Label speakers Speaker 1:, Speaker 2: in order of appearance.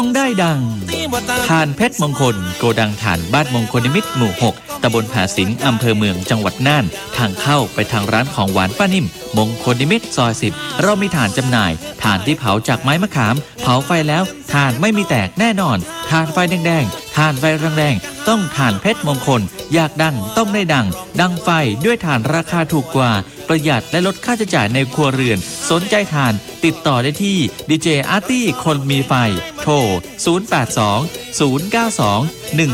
Speaker 1: ได้ดังถ่านเพชรมงคลโกดังถ่านบ้านมงคลนิมิตรหมู่ 6 ตำบลผาสิงอำเภอเมืองจังหวัดน่านทางเข้าไปทางร้านของหวานป้านิ่มมงคลนิมิตรซอย 10เรามีถ่านจำหน่ายถ่านที่เผาจากไม้มะขามเผาไฟแล้วถ่านไม่มีแตกแน่นอนถ่านไฟแดงๆถ่านไฟแรงๆต้องถ่านเพชรมงคลอยากดังต้องได้ดังไฟด้วยถ่านราคาถูกกว่าประหยัดและลดค่าใช้จ่ายในครัวเรือนสนใจถ่านติดต่อได้ที่ดีเจอาร์ตี้คนมีไฟโทร 082 092 1